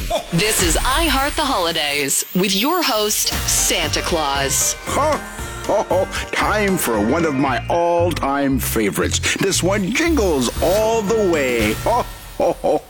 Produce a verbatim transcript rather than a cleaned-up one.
This is I Heart the Holidays with your host, Santa Claus. Oh, time for one of my all-time favorites. This one jingles all the way. Oh, oh, oh.